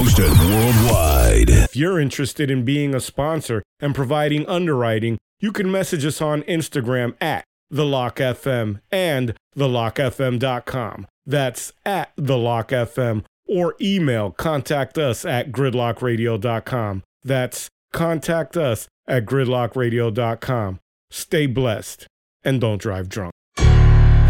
Hosted worldwide. If you're interested in being a sponsor and providing underwriting, you can message us on Instagram at TheLockFM and TheLockFM.com. That's at TheLockFM, or email contact us at GridlockRadio.com. That's contact us at GridlockRadio.com. Stay blessed and don't drive drunk.